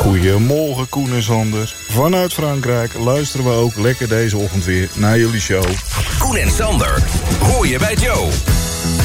Goedemorgen, Koen en Sander. Vanuit Frankrijk luisteren we ook lekker deze ochtend weer naar jullie show. Koen en Sander, hoor je bij Joe.